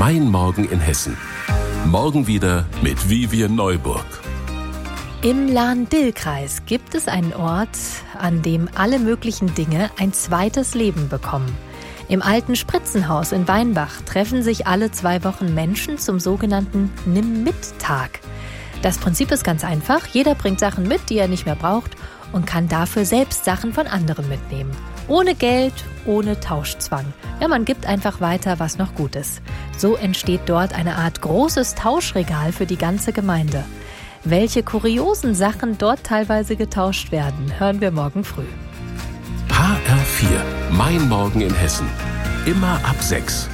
Mein Morgen in Hessen. Morgen wieder mit Vivian Neuburg. Im Lahn-Dill-Kreis gibt es einen Ort, an dem alle möglichen Dinge ein zweites Leben bekommen. Im alten Spritzenhaus in Weinbach treffen sich alle 2 Wochen Menschen zum sogenannten Nimm-Mit-Tag. Das Prinzip ist ganz einfach. Jeder bringt Sachen mit, die er nicht mehr braucht, und kann dafür selbst Sachen von anderen mitnehmen. Ohne Geld, ohne Tauschzwang. Ja, man gibt einfach weiter, was noch gut ist. So entsteht dort eine Art großes Tauschregal für die ganze Gemeinde. Welche kuriosen Sachen dort teilweise getauscht werden, hören wir morgen früh. HR4, Mein Morgen in Hessen. Immer ab 6.